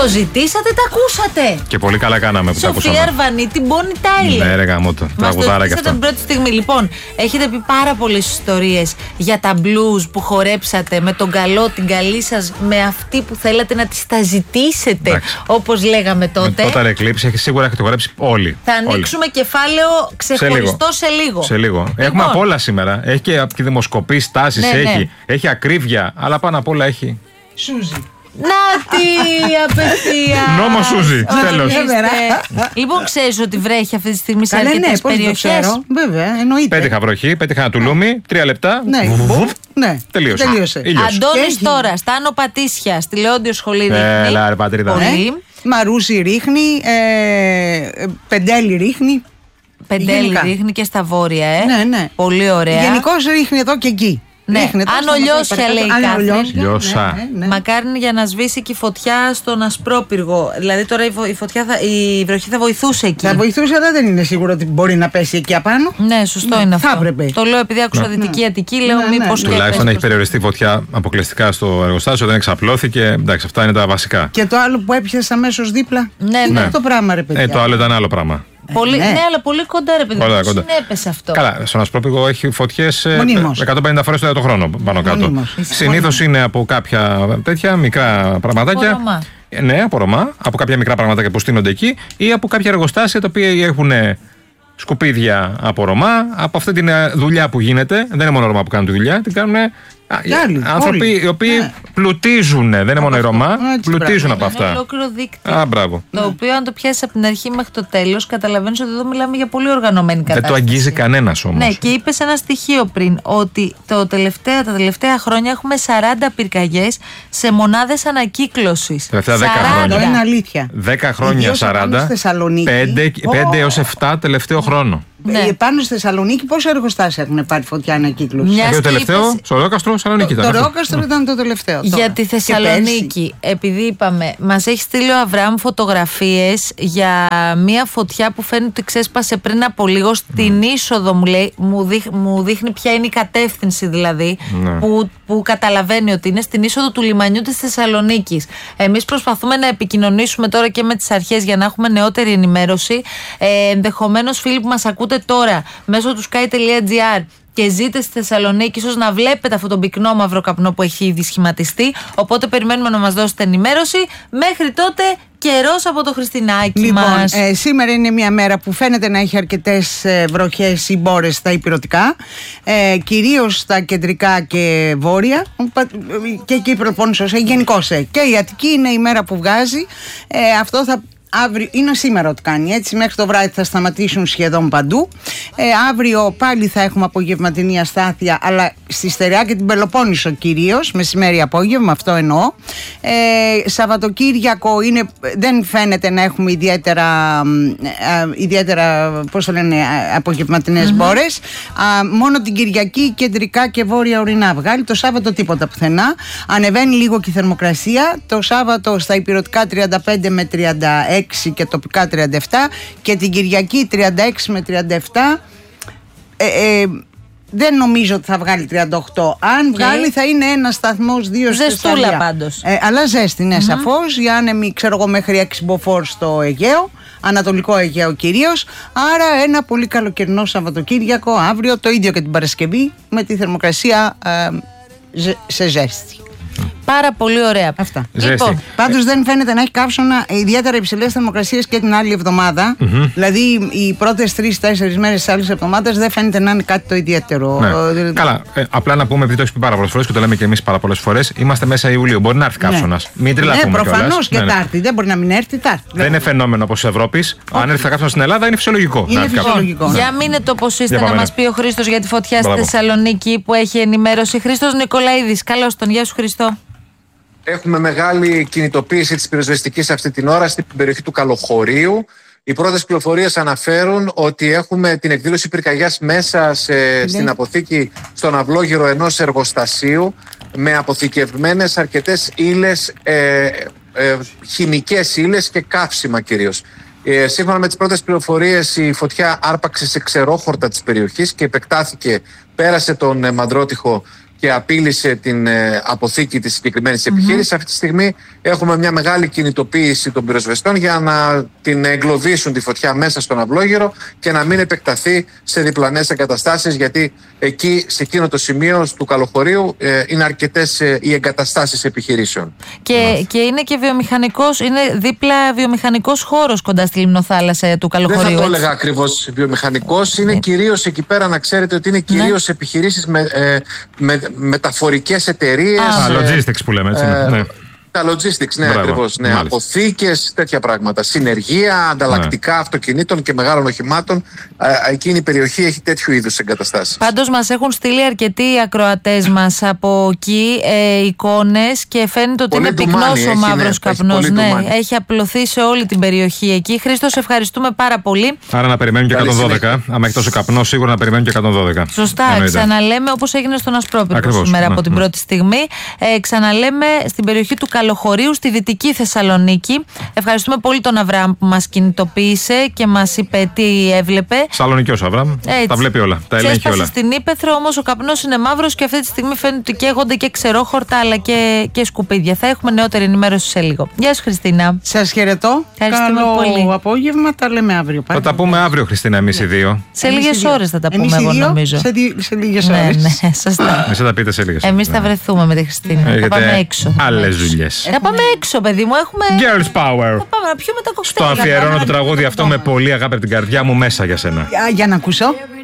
Το ζητήσατε, τα ακούσατε. Και πολύ καλά κάναμε που τα ακούσαμε. Σοφία Αρβανίτη, την Bonnie Tyler. Ναι, ρε γαμώτο. Τραγουδάρα κι αυτά. Την πρώτη στιγμή. Λοιπόν, έχετε πει πάρα πολλές ιστορίες για τα blues που χορέψατε με τον καλό, την καλή σας, με αυτή που θέλατε να τις τα ζητήσετε, όπως λέγαμε τότε. Με Total Eclipse σίγουρα έχετε χορέψει όλοι. Θα ανοίξουμε κεφάλαιο ξεχωριστό σε λίγο. Έχουμε απ' όλα σήμερα. Έχει και δημοσκοπήσεις, τάσεις, έχει ακρίβεια, αλλά πάνω απ' όλα έχει. Σούζι. Νάτι, απευθεία. Νόμο Σούζι, τέλος. Λοιπόν, ξέρεις ότι βρέχει αυτή τη στιγμή σε αρκετές περιοχές. Βέβαια, εννοείται. Πέτυχα βροχή, πέτυχα ένα τουλούμι, 3 λεπτά. Ναι, τελείωσε. Αντώνης τώρα, Στάνο Πατήσια, στη Λεόντιο Σχολή ρίχνει. Έλα, ρε πατρίδα. Μαρούση ρίχνει, Πεντέλη ρίχνει. Πεντέλη ρίχνει και στα βόρεια, Ναι. Πολύ ωραία. Γενικώς ρίχνει εδώ και εκεί. Ναι, αν ο Λιώσια λέει κάτι. Λιώσα. Μακάρι για να σβήσει και η φωτιά στον Ασπρόπυργο. Δηλαδή τώρα η βροχή θα βοηθούσε εκεί. Θα βοηθούσε, αλλά δεν είναι σίγουρο ότι μπορεί να πέσει εκεί απάνω. Ναι, σωστό είναι αυτό. Θα έπρεπε. Το λέω επειδή άκουσα Δυτική Αττική, λέω μήπως. Τουλάχιστον έχει περιοριστεί η φωτιά αποκλειστικά στο εργοστάσιο, δεν εξαπλώθηκε. Εντάξει, αυτά είναι τα βασικά. Και το άλλο που έπιασε αμέσως δίπλα. Ναι. Αυτό πράγμα, ρε παιδιά. Το άλλο ήταν άλλο πράγμα. Ναι, αλλά πολύ κοντά, ρε παιδί. Πώς συνέπεσε αυτό. Καλά, στον Ασπρόπυργο έχει φωτιές 150 φορές το χρόνο πάνω κάτω. Συνήθως είναι από κάποια τέτοια μικρά πραγματάκια. Ναι, από Ρωμά, από κάποια μικρά πραγματάκια που στείνονται εκεί ή από κάποια εργοστάσια τα οποία έχουν σκουπίδια από Ρωμά. Από αυτή τη δουλειά που γίνεται, δεν είναι μόνο Ρωμά που κάνουν τη δουλειά, την κάνουν άνθρωποι οι οποίοι πλουτίζουν, δεν είναι μόνο οι Ρωμά, πλουτίζουν από αυτά. Είναι ολόκληρο δίκτυο. Το οποίο, αν το πιάσει από την αρχή μέχρι το τέλος, καταλαβαίνεις ότι εδώ μιλάμε για πολύ οργανωμένη κατάσταση. Δεν το αγγίζει κανένας όμως. Ναι, και είπες ένα στοιχείο πριν, ότι τα τελευταία χρόνια έχουμε 40 πυρκαγιές σε μονάδες ανακύκλωσης. Τελευταία 10 χρόνια. Είναι αλήθεια. 10 χρόνια 40, 5 έως 7 τελευταίο χρόνο. Πάνω στη Θεσσαλονίκη, πόσα εργοστάσια έχουν πάρει φωτιά ανακύκλωση? Και το τελευταίο, στο Ρόκαστρο, Θεσσαλονίκη ήταν. Το Ρόκαστρο ήταν το τελευταίο. Για τη Θεσσαλονίκη, επειδή είπαμε, μας έχει στείλει ο Αβραάμ φωτογραφίες για μια φωτιά που φαίνεται ότι ξέσπασε πριν από λίγο στην είσοδο, μου λέει. Μου δείχνει ποια είναι η κατεύθυνση δηλαδή, που καταλαβαίνει ότι είναι στην είσοδο του λιμανιού της Θεσσαλονίκης. Εμείς προσπαθούμε να επικοινωνήσουμε τώρα και με τις αρχές για να έχουμε νεότερη ενημέρωση. Ενδεχομένως, φίλοι που μας ακούτε τώρα μέσω του sky.gr και ζείτε στη Θεσσαλονίκη, ίσως να βλέπετε αυτόν τον πυκνό μαύρο καπνό που έχει ήδη σχηματιστεί. Οπότε περιμένουμε να μας δώσετε ενημέρωση. Μέχρι τότε, καιρός από το Χριστινάκι μας. Σήμερα είναι μια μέρα που φαίνεται να έχει αρκετές βροχές ή μπόρες στα ηπειρωτικά, κυρίως στα κεντρικά και βόρεια, και εκεί η Πελοπόννησος, γενικώς. Και η Αττική είναι η μέρα που βγάζει. Αυτό αύριο, είναι σήμερα ότι κάνει έτσι, μέχρι το βράδυ θα σταματήσουν σχεδόν παντού. Αύριο πάλι θα έχουμε απογευματινή αστάθεια, αλλά στη Στερεά και την Πελοπόννησο κυρίως, μεσημέρι απόγευμα, αυτό εννοώ. Σαββατοκύριακο δεν φαίνεται να έχουμε ιδιαίτερα πώς το λένε, απογευματινές μπόρες. Μόνο την Κυριακή κεντρικά και βόρεια ορεινά βγάλει. Το Σάββατο τίποτα πουθενά. Ανεβαίνει λίγο και η θερμοκρασία. Το Σάββατο στα ηπειρωτικά 35 με 36 και τοπικά 37, και την Κυριακή 36 με 37. Δεν νομίζω ότι θα βγάλει 38. Αν βγάλει θα είναι ένα σταθμός, 2 στη Θεσσαλία. Ζεστούλα πάντως. Αλλά ζέστη, ναι, σαφώς. Για άνεμη, ξέρω εγώ, μέχρι 6 μποφόρ στο Αιγαίο, Ανατολικό Αιγαίο κυρίως. Άρα ένα πολύ καλοκαιρινό Σαββατοκύριακο αύριο, το ίδιο και την Παρασκευή, με τη θερμοκρασία σε ζέστη. Πάρα πολύ ωραία. Αυτά. Λοιπόν, πάντως δεν φαίνεται να έχει καύσωνα ιδιαίτερα υψηλές θερμοκρασίες και την άλλη εβδομάδα. Δηλαδή οι πρώτες 3-4 μέρες της άλλης εβδομάδας δεν φαίνεται να είναι κάτι το ιδιαίτερο. Ναι. Καλά. Απλά να πούμε, επειδή το έχει πει πάρα πολλές φορές και το λέμε και εμείς πάρα πολλές φορές, είμαστε μέσα Ιουλίου. Μπορεί να έρθει καύσωνας. Μην τρελαθούμε. Ναι, προφανώς και Τάρτη. Δεν μπορεί να μην έρθει Τάρτη. Δεν είναι φαινόμενο όπως της Ευρώπης. Αν έρθει καύσωνα στην Ελλάδα είναι φυσιολογικό. Είναι φυσιολογικό. Για μείνετε όπως είστε να μας πει ο Χρήστος για τη φωτιά στη Θεσσαλονίκη που έχει ενημέρωση. Χρήστος Νικολαίδης. Καλώς τον. Γεια σου, Χριστό. Έχουμε μεγάλη κινητοποίηση της πυροσβεστικής αυτή την ώρα στην περιοχή του Καλοχωρίου. Οι πρώτες πληροφορίες αναφέρουν ότι έχουμε την εκδήλωση πυρκαγιάς μέσα στην αποθήκη, στον αυλόγυρο ενός εργοστασίου, με αποθηκευμένες αρκετές ύλες, χημικές ύλες και καύσιμα κυρίως. Σύμφωνα με τις πρώτες πληροφορίες, η φωτιά άρπαξε σε ξερόχορτα της περιοχής και επεκτάθηκε, πέρασε τον Μαντρότυχο και απείλησε την αποθήκη της συγκεκριμένης επιχείρησης. Αυτή τη στιγμή έχουμε μια μεγάλη κινητοποίηση των πυροσβεστών για να την εγκλωβίσουν τη φωτιά μέσα στον αυλόγυρο και να μην επεκταθεί σε διπλανές εγκαταστάσεις, γιατί εκεί, σε εκείνο το σημείο του καλοχωρίου, είναι αρκετές οι εγκαταστάσεις επιχειρήσεων. Και είναι και βιομηχανικός, είναι δίπλα βιομηχανικός χώρος κοντά στη λιμνοθάλασσα του καλοχωρίου. Δεν θα το έλεγα ακριβώς βιομηχανικός, είναι κυρίως εκεί πέρα, να ξέρετε ότι είναι κυρίως επιχειρήσεις με μεταφορικές εταιρείες. Logistics που λέμε, έτσι. Ναι. Τα logistics, ναι, ακριβώς. Ναι, αποθήκες, τέτοια πράγματα. Συνεργεία, ανταλλακτικά αυτοκινήτων και μεγάλων οχημάτων. Εκείνη η περιοχή έχει τέτοιου είδους εγκαταστάσεις. Πάντως, μας έχουν στείλει αρκετοί ακροατές μας από εκεί εικόνες και φαίνεται ότι είναι πυκνός ο μαύρος καπνός. Ναι, έχει απλωθεί σε όλη την περιοχή εκεί. Χρήστο, σε ευχαριστούμε πάρα πολύ. Άρα να περιμένουν και 112. Αν έχει τόσο καπνό, σίγουρα να περιμένουν και 112. Σωστά. Ξαναλέμε, όπως έγινε στον Ασπρόπυργο σήμερα από την πρώτη στιγμή. Ξαναλέμε στην περιοχή του Καλοχωρίου, στη Δυτική Θεσσαλονίκη. Ευχαριστούμε πολύ τον Αβραάμ που μας κινητοποίησε και μας είπε τι έβλεπε. Σαλονικιός Αβραάμ. Τα βλέπει όλα. Τα ελέγχει όλα. Στην Ύπαιθρο όμως ο καπνός είναι μαύρος και αυτή τη στιγμή φαίνεται ότι καίγονται και ξερόχορτα αλλά και σκουπίδια. Θα έχουμε νεότερη ενημέρωση σε λίγο. Γεια σου, Χριστίνα. Σας χαιρετώ. Καλό πολύ απόγευμα. Τα λέμε αύριο πάλι. Θα τα πούμε αύριο, Χριστίνα, εμείς οι δύο. Σε λίγες ώρες θα τα πούμε, εγώ νομίζω. Σε λίγες ώρες. Ναι, σωστά. Εμείς θα τα πείτε σε λίγες ώρες. Εμείς θα βρεθούμε με τη Χριστίνα. Θα πάμε έξω. Άλλες δουλειές. Θα πάμε έξω, παιδί μου. Έχουμε. Girls Power. Θα πάμε να πιούμε τα κοκτέιλ. Στο αφιερώνω το τραγούδι αυτό με πολύ αγάπη από την καρδιά μου μέσα για σένα. Για να ακούσω.